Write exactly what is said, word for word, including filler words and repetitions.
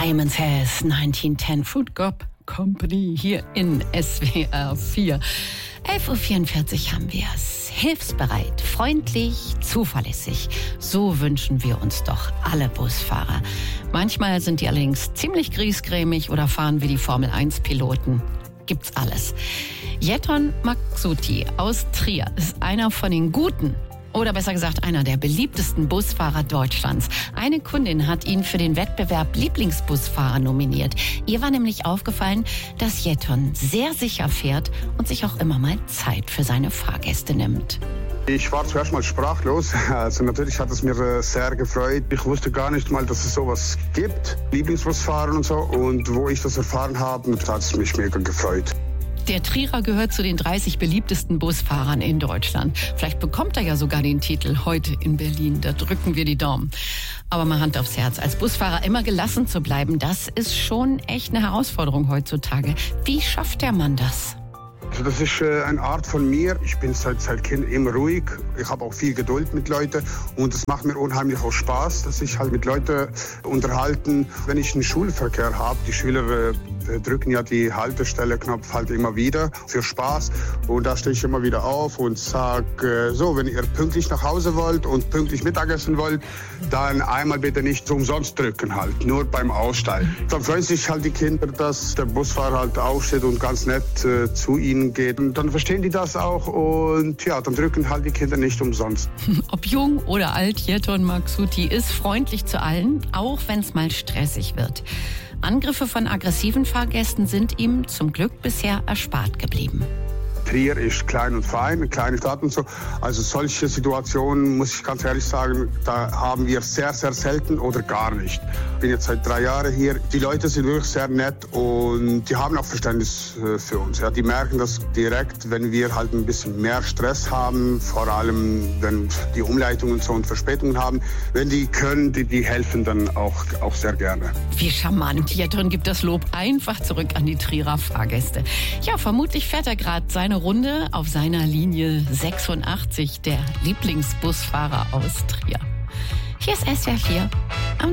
Simon Says neunzehnhundertzehn Fruit Gop Company hier in S W R vier. elf Uhr vierundvierzig haben wir es. Hilfsbereit, freundlich, zuverlässig. So wünschen wir uns doch alle Busfahrer. Manchmal sind die allerdings ziemlich griesgrämig oder fahren wie die Formel eins Piloten. Gibt's alles. Jetton Maksuti aus Trier ist einer von den Guten. Oder besser gesagt, einer der beliebtesten Busfahrer Deutschlands. Eine Kundin hat ihn für den Wettbewerb Lieblingsbusfahrer nominiert. Ihr war nämlich aufgefallen, dass Jetton sehr sicher fährt und sich auch immer mal Zeit für seine Fahrgäste nimmt. Ich war zuerst mal sprachlos. Also natürlich hat es mir sehr gefreut. Ich wusste gar nicht mal, dass es sowas gibt, Lieblingsbusfahren und so. Und wo ich das erfahren habe, hat es mich mega gefreut. Der Trierer gehört zu den dreißig beliebtesten Busfahrern in Deutschland. Vielleicht bekommt er ja sogar den Titel heute in Berlin. Da drücken wir die Daumen. Aber mal Hand aufs Herz. Als Busfahrer immer gelassen zu bleiben, das ist schon echt eine Herausforderung heutzutage. Wie schafft der Mann das? Also das ist äh, eine Art von mir. Ich bin seit, seit Kind immer ruhig. Ich habe auch viel Geduld mit Leuten. Und es macht mir unheimlich auch Spaß, dass ich halt mit Leuten unterhalten. Wenn ich einen Schulverkehr habe, die Schüler äh, drücken ja die Haltestelle-Knopf halt immer wieder für Spaß. Und da stehe ich immer wieder auf und sage, äh, so, wenn ihr pünktlich nach Hause wollt und pünktlich Mittagessen wollt, dann einmal bitte nicht umsonst drücken halt, nur beim Aussteigen. Dann freuen sich halt die Kinder, dass der Busfahrer halt aufsteht und ganz nett äh, zu ihnen geht. Und dann verstehen die das auch und ja, dann drücken halt die Kinder nicht umsonst. Ob jung oder alt, Jetton Maksuti ist freundlich zu allen, auch wenn es mal stressig wird. Angriffe von aggressiven Fahrgästen sind ihm zum Glück bisher erspart geblieben. Trier ist klein und fein, eine kleine Stadt und so. Also solche Situationen, muss ich ganz ehrlich sagen, da haben wir sehr, sehr selten oder gar nicht. Ich bin jetzt seit drei Jahren hier. Die Leute sind wirklich sehr nett und die haben auch Verständnis für uns. Ja, die merken das direkt, wenn wir halt ein bisschen mehr Stress haben, vor allem wenn die Umleitungen so und Verspätungen haben. Wenn die können, die, die helfen dann auch, auch sehr gerne. Wie charmant. Jetton gibt das Lob einfach zurück an die Trierer Fahrgäste. Ja, vermutlich fährt er gerade seine Runde auf seiner Linie sechsundachtzig, der Lieblingsbusfahrer aus Trier. Hier ist S W R vier am